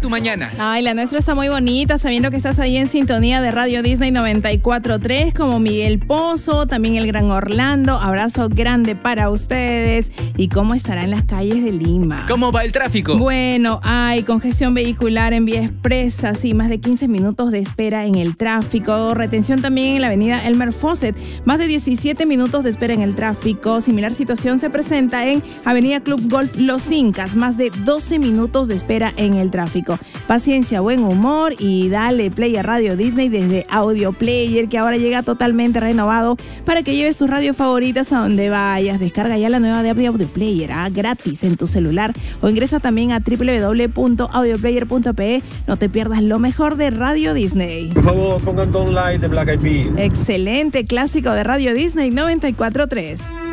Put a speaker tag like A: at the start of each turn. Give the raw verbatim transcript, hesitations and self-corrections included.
A: tu mañana.
B: Ay, la nuestra está muy bonita, sabiendo que estás ahí en sintonía de Radio Disney noventa y cuatro punto tres, como Miguel Pozo, también el Gran Orlando. Abrazo grande para ustedes. ¿Y cómo estará en las calles de Lima?
A: ¿Cómo va el tráfico?
B: Bueno, hay congestión vehicular en vía expresa, sí, más de quince minutos de espera en el tráfico. Retención también en la avenida Elmer Fawcett, más de diecisiete minutos de espera en el tráfico. Similar situación se presenta en avenida Club Golf Los Incas, más de doce minutos de espera en el tráfico. Paciencia, buen humor y dale play a Radio Disney desde Audio Player, que ahora llega totalmente renovado para que lleves tus radios favoritas a donde vayas. Descarga ya la nueva de Audio Player, ¿ah? gratis en tu celular, o ingresa también a doble u doble u doble u punto audio player punto pe. No te pierdas lo mejor de Radio Disney.
C: Por favor, pongan Don't Lie de Black Eyed Peas.
B: Excelente clásico de Radio Disney noventa y cuatro punto tres.